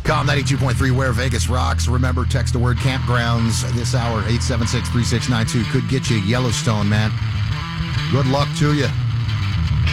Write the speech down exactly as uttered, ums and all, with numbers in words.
Com ninety-two point three, where Vegas rocks. Remember, text the word campgrounds this hour, eight seven six, three six nine two. Could get you Yellowstone, man. Good luck to you.